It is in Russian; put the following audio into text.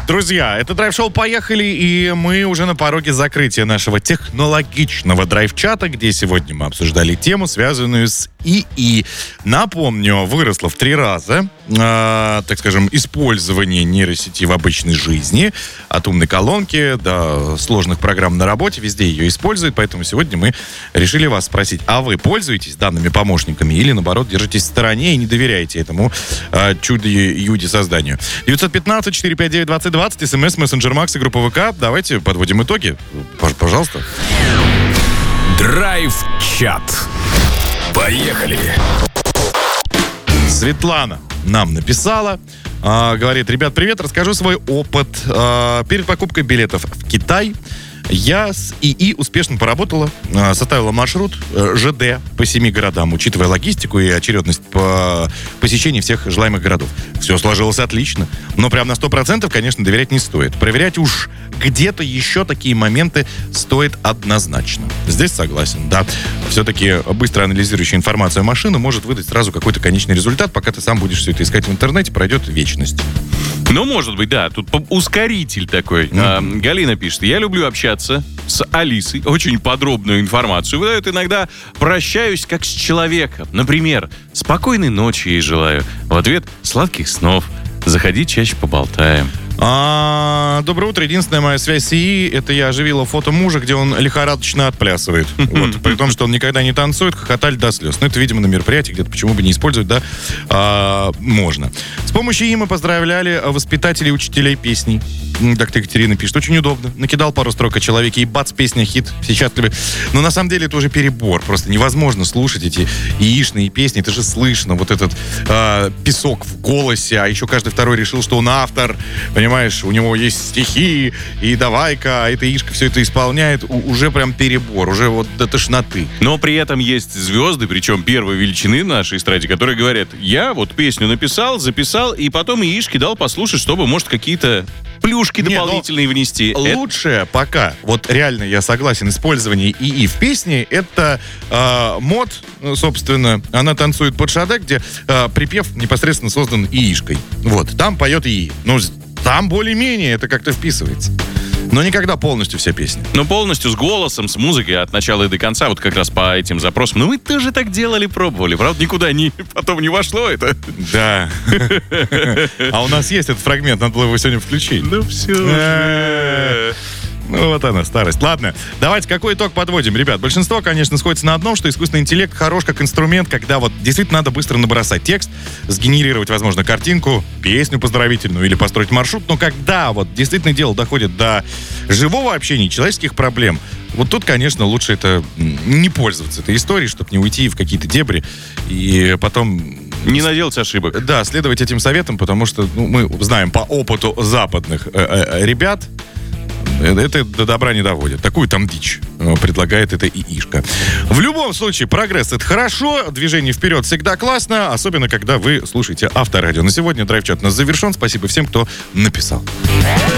Друзья, это драйв-шоу «Поехали», и мы уже на пороге закрытия нашего технологичного драйв-чата, где сегодня мы обсуждали тему, связанную с ИИ. Напомню, выросло в 3 раза, так скажем, использование нейросети в обычной жизни. От умной колонки до сложных программ на работе, везде ее используют, поэтому сегодня мы решили вас спросить, а вы пользуетесь данными помощниками или, наоборот, держитесь в стороне и не доверяете этому чудо-юде созданию? 915-459-2020, СМС, мессенджер Макс и группа ВК. Давайте подводим итоги. Пожалуйста. Драйв-чат. Поехали. Светлана нам написала. Говорит: ребят, привет, расскажу свой опыт. Перед покупкой билетов в Китай я с ИИ успешно поработала, составила маршрут ЖД по 7 городам, учитывая логистику и очередность по посещению всех желаемых городов. Все сложилось отлично, но прям на 100%, конечно, доверять не стоит. Проверять уж где-то еще такие моменты стоит однозначно. Здесь согласен, да. Все-таки быстро анализирующая информацию машины может выдать сразу какой-то конечный результат, пока ты сам будешь все это искать в интернете, пройдет вечность. Ну, может быть, да. Тут ускоритель такой. Галина пишет: я люблю общаться с Алисой. Очень подробную информацию выдает. Иногда прощаюсь как с человеком. Например, спокойной ночи ей желаю. В ответ сладких снов. Заходи, чаще поболтаем. Доброе утро. Единственная моя связь с ИИ — это я оживила фото мужа, где он лихорадочно отплясывает. Вот. При том, что он никогда не танцует, хохотали до слез. Ну, это, видимо, на мероприятии где-то, почему бы не использовать, да, можно. С помощью ИИ мы поздравляли воспитателей и учителей песней. Так Екатерина пишет: очень удобно. Накидал пару строк о человеке, и бац, песня хит. Сейчас тебе. Но на самом деле это уже перебор. Просто невозможно слушать эти ИИшные песни. Это же слышно. Вот этот песок в голосе. А еще каждый второй решил, что он автор. Понимаешь, у него есть стихи. И давай-ка, а эта ИИшка все это исполняет. Уже прям перебор. Уже вот до тошноты. Но при этом есть звезды, причем первой величины в нашей эстраде, которые говорят: я вот песню написал, записал, и потом ИИшке дал послушать, чтобы, может, какие-то плюшки дополнительные внести. Лучшее пока, вот реально я согласен, использование ИИ в песне, это мод, собственно, она танцует под шаде, где припев непосредственно создан ИИшкой. Вот, там поет ИИ. Ну, там более-менее это как-то вписывается. Но никогда полностью вся песня. Но полностью с голосом, с музыкой от начала и до конца, вот как раз по этим запросам. Ну, мы тоже так делали, пробовали. Правда, никуда потом не вошло это. Да. А у нас есть этот фрагмент, надо было его сегодня включить. Ну, все. Ну, вот она, старость. Ладно, давайте какой итог подводим, ребят. Большинство, конечно, сходится на одном, что искусственный интеллект хорош как инструмент, когда вот действительно надо быстро набросать текст, сгенерировать, возможно, картинку, песню поздравительную или построить маршрут. Но когда вот действительно дело доходит до живого общения, человеческих проблем, вот тут, конечно, лучше это не пользоваться этой историей, чтобы не уйти в какие-то дебри и потом... Не наделать ошибок. Да, следовать этим советам, потому что мы знаем по опыту западных ребят, это до добра не доводит. Такую там дичь предлагает эта ИИшка. В любом случае, прогресс — это хорошо, движение вперед всегда классно, особенно когда вы слушаете Авторадио. На сегодня драйв-чат у нас завершен. Спасибо всем, кто написал.